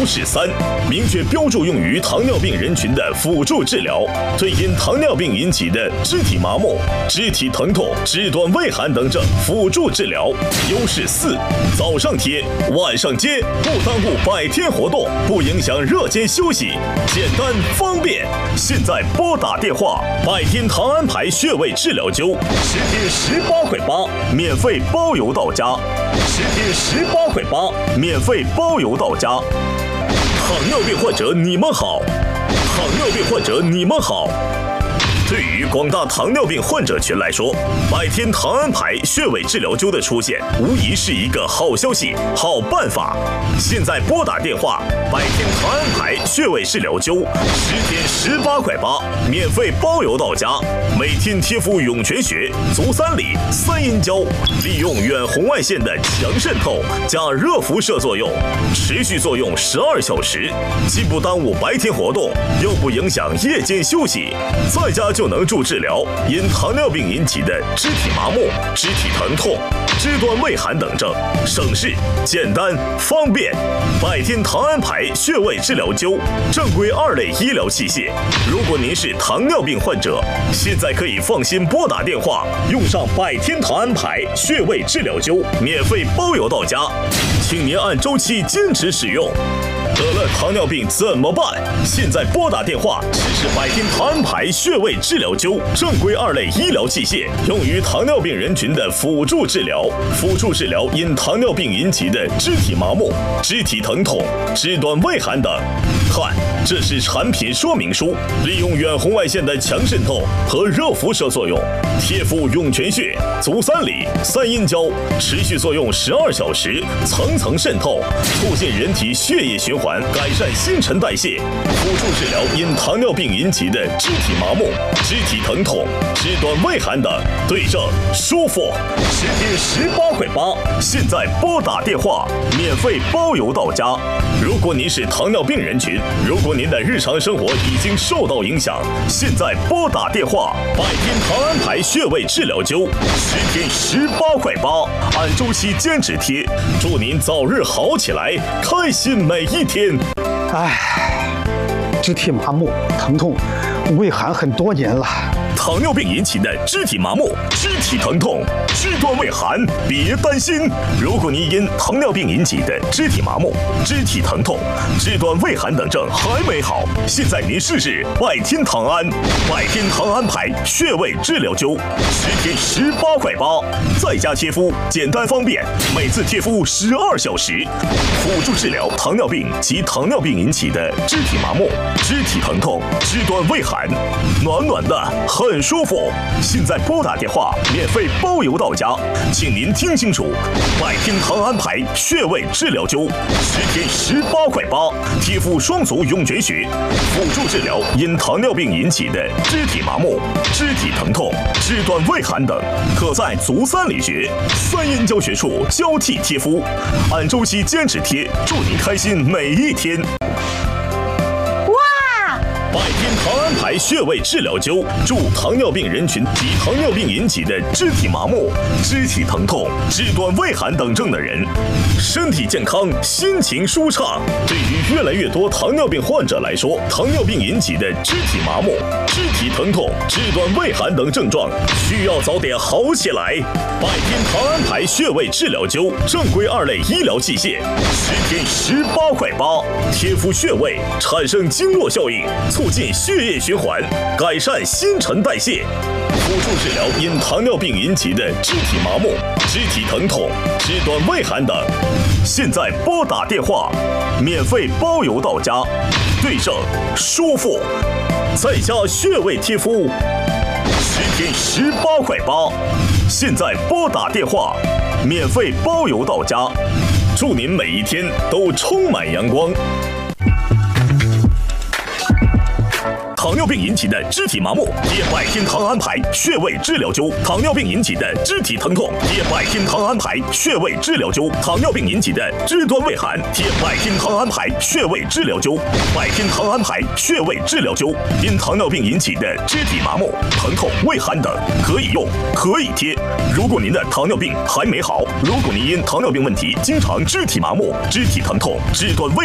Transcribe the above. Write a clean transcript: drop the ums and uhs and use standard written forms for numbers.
优势3，明确标注用于糖尿病人群的辅助治疗，对因糖尿病引起的肢体麻木、肢体疼痛、肢端畏寒等症辅助治疗。优势4，早上贴，晚上接，不耽误白天活动，不影响热间休息，简单方便。现在拨打电话，百天糖安牌穴位治疗灸，10天18块8，免费包邮到家。10天18块8，免费包邮到家。糖尿病患者你们好，糖尿病患者你们好。对于广大糖尿病患者群来说，百天糖安牌穴位治疗灸的出现，无疑是一个好消息、好办法。现在拨打电话，百天糖安牌穴位治疗灸，10天18块8，免费包邮到家。每天贴敷涌泉穴、足三里、三阴交，利用远红外线的强渗透加热辐射作用，持续作用12小时，既不耽误白天活动，又不影响夜间休息，在家就能助治疗因糖尿病引起的肢体麻木、肢体疼痛、肢端畏寒等症，省事、简单、方便。百天糖安牌穴位治疗灸，正规2类医疗器械。如果您是糖尿病患者，现在可以放心拨打电话，用上百天糖安牌穴位治疗灸，免费包邮到家，请您按周期坚持使用。得了糖尿病怎么办？现在拨打电话，试试百天糖安牌穴位治疗灸，正规2类医疗器械，用于糖尿病人群的辅助治疗。辅助治疗因糖尿病引起的肢体麻木、肢体疼痛、肢端畏寒等。看，这是产品说明书，利用远红外线的强渗透和热辐射作用，贴敷涌泉穴、足三里、三阴交，持续作用12小时，层层渗透，促进人体血液循环，改善新陈代谢，辅助治疗因糖尿病引起的肢体麻木、肢体疼痛、肢端畏寒等，对症舒服。10天18块8，现在拨打电话，免费包邮到家。如果您是糖尿病人群，如果您的日常生活已经受到影响，现在拨打电话，百天糖安牌穴位治疗灸，10天18块8，按周期坚持贴，祝您早日好起来，开心每一天。 肢体麻木、疼痛、畏寒很多年了。 糖尿病引起的肢体麻木、肢体疼痛、肢端畏寒，别担心。如果您因糖尿病引起的肢体麻木、肢体疼痛、肢端畏寒等症还没好，现在您试试百天糖安，百天糖安牌穴位治疗灸，10天18块8，在家贴敷，简单方便，每次贴敷12小时，辅助治疗糖尿病及糖尿病引起的肢体麻木、肢体疼痛、肢端畏寒，暖暖的很舒服。现在拨打电话，免费包邮到家，请您听清楚，百天糖安牌穴位治疗灸，10天18块8，贴敷双足涌泉穴，辅助治疗因糖尿病引起的肢体麻木、肢体疼痛、肢端畏寒等，可在足三里穴、三阴交穴处交替贴敷，按周期坚持贴，祝您开心每一天。百天糖安牌穴位治疗灸，助糖尿病人群及糖尿病引起的肢体麻木、肢体疼痛、肢端畏寒等症的人，身体健康，心情舒畅。对于越来越多糖尿病患者来说，糖尿病引起的肢体麻木、肢体疼痛、肢端畏寒等症状，需要早点好起来。百天糖安牌穴位治疗灸，正规2类医疗器械，10天18块8，贴敷穴位，产生经络效应，促进血液循环，改善新陈代谢，辅助治疗因糖尿病引起的肢体麻木、肢体疼痛、肢端畏寒等。现在拨打电话，免费包邮到家，对症舒服，在家穴位贴敷，10天18块8。现在拨打电话，免费包邮到家，祝您每一天都充满阳光。糖尿病引起的肢体麻木，贴百天糖安牌穴位治疗灸；糖尿病引起的肢体疼痛，贴百天糖安牌穴位治疗灸；糖尿病引起的肢端畏寒，贴百天糖安牌穴位治疗灸。百天糖安牌穴位治疗灸，因糖尿病引起的肢体麻木、疼痛、畏寒等，可以用，可以贴。如果您的糖尿病还没好，如果您因糖尿病问题经常肢体麻木、肢体疼痛、肢端畏